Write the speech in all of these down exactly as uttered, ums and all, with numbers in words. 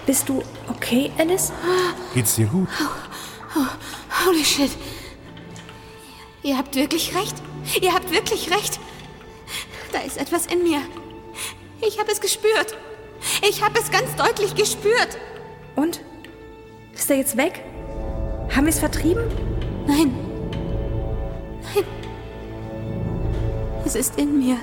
Bist du okay, Alice? Geht's dir gut? Oh, oh, holy shit. Ihr habt wirklich recht. Ihr habt wirklich recht. Da ist etwas in mir. Ich habe es gespürt. Ich habe es ganz deutlich gespürt. Und? Ist er jetzt weg? Haben wir es vertrieben? Nein. Nein. Es ist in mir.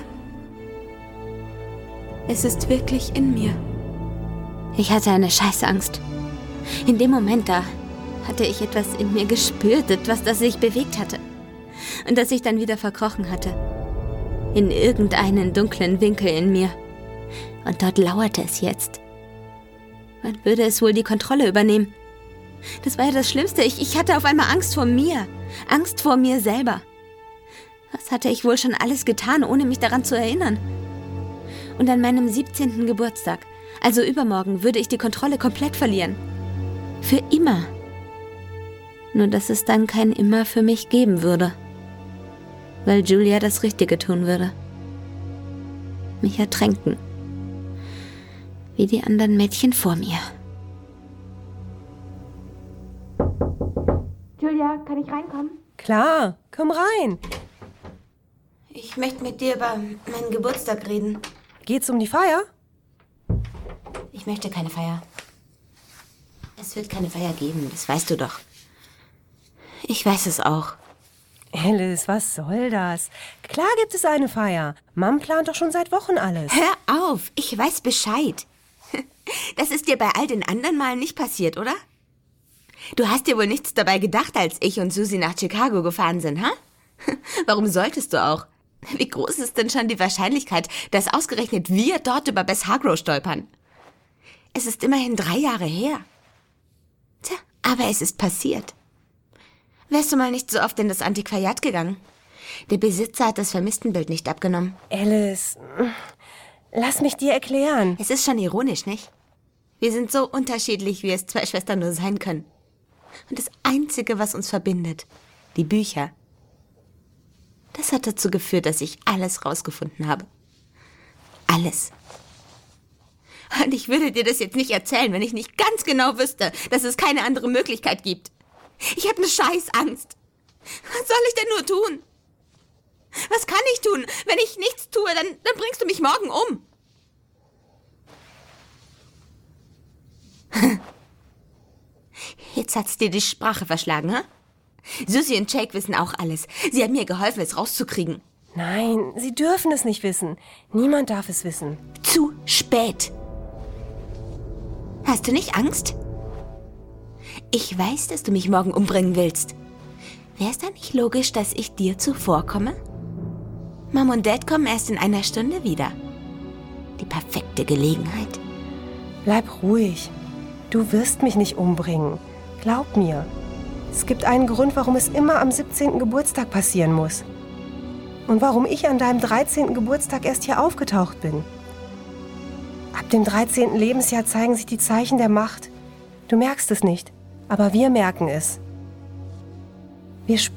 Es ist wirklich in mir. Ich hatte eine Scheißangst. In dem Moment da hatte ich etwas in mir gespürt, etwas, das sich bewegt hatte. Und das sich dann wieder verkrochen hatte. In irgendeinen dunklen Winkel in mir. Und dort lauerte es jetzt. Wann würde es wohl die Kontrolle übernehmen? Das war ja das Schlimmste. Ich, ich hatte auf einmal Angst vor mir. Angst vor mir selber. Was hatte ich wohl schon alles getan, ohne mich daran zu erinnern? Und an meinem siebzehnten Geburtstag, also übermorgen, würde ich die Kontrolle komplett verlieren. Für immer. Nur dass es dann kein Immer für mich geben würde. Weil Julia das Richtige tun würde. Mich ertränken. Wie die anderen Mädchen vor mir. Julia, kann ich reinkommen? Klar, komm rein. Ich möchte mit dir über meinen Geburtstag reden. Geht's um die Feier? Ich möchte keine Feier. Es wird keine Feier geben, das weißt du doch. Ich weiß es auch. Alice, was soll das? Klar gibt es eine Feier. Mom plant doch schon seit Wochen alles. Hör auf, ich weiß Bescheid. Das ist dir bei all den anderen Malen nicht passiert, oder? Du hast dir wohl nichts dabei gedacht, als ich und Susie nach Chicago gefahren sind, ha? Warum solltest du auch? Wie groß ist denn schon die Wahrscheinlichkeit, dass ausgerechnet wir dort über Bess Hargrove stolpern? Es ist immerhin drei Jahre her. Tja, aber es ist passiert. Wärst du mal nicht so oft in das Antiquariat gegangen? Der Besitzer hat das Vermisstenbild nicht abgenommen. Alice, lass mich dir erklären. Es ist schon ironisch, nicht? Wir sind so unterschiedlich, wie es zwei Schwestern nur sein können. Und das Einzige, was uns verbindet, die Bücher, das hat dazu geführt, dass ich alles rausgefunden habe. Alles. Und ich würde dir das jetzt nicht erzählen, wenn ich nicht ganz genau wüsste, dass es keine andere Möglichkeit gibt. Ich habe eine Scheißangst. Was soll ich denn nur tun? Was kann ich tun? Wenn ich nichts tue, dann, dann bringst du mich morgen um. Jetzt hat's dir die Sprache verschlagen, ha? Susie und Jake wissen auch alles. Sie haben mir geholfen, es rauszukriegen. Nein, sie dürfen es nicht wissen. Niemand darf es wissen. Zu spät. Hast du nicht Angst? Ich weiß, dass du mich morgen umbringen willst. Wäre es dann nicht logisch, dass ich dir zuvorkomme? Mom und Dad kommen erst in einer Stunde wieder. Die perfekte Gelegenheit. Bleib ruhig. Du wirst mich nicht umbringen. Glaub mir. Es gibt einen Grund, warum es immer am siebzehnten Geburtstag passieren muss. Und warum ich an deinem dreizehnten Geburtstag erst hier aufgetaucht bin. Ab dem dreizehnten Lebensjahr zeigen sich die Zeichen der Macht. Du merkst es nicht, aber wir merken es. Wir spüren